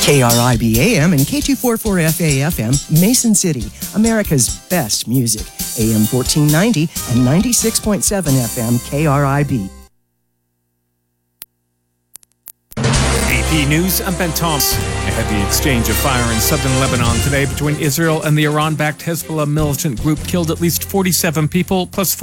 KRIB AM and K244FA FM, Mason City, America's best music. AM 1490 and 96.7 FM KRIB. AP News, I'm Ben Thomas. A heavy exchange of fire in southern Lebanon today between Israel and the Iran-backed Hezbollah militant group killed at least 47 people, plus